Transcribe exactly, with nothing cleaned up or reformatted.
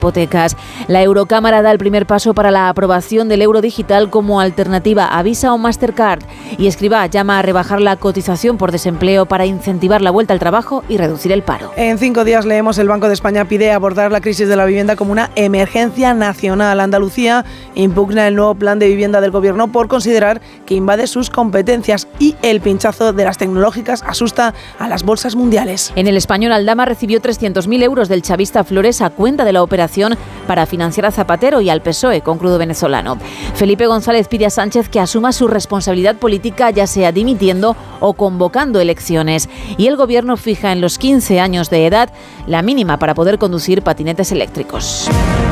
hipotecas. La Eurocámara da el primer paso para la aprobación del euro digital como alternativa a Visa o Mastercard. Y Escrivá llama a rebajar la cotización por desempleo para incentivar la vuelta al trabajo y reducir el paro. En cinco días leemos el Banco de España pide abordar la crisis de la vivienda como una emergencia nacional. Andalucía impugna el nuevo plan de vivienda del gobierno por considerar que invade sus competencias y el pinchazo de las tecnológicas asusta a las bolsas mundiales. En El Español, Aldama recibió trescientos mil euros del chavista Flores a cuenta de la operación para financiar a Zapatero y al P S O E con crudo venezolano. Felipe González pide a Sánchez que asuma su responsabilidad política, ya sea dimitiendo o convocando elecciones. Y el gobierno fija en los quince años de edad la mínima para poder conducir patinetes eléctricos.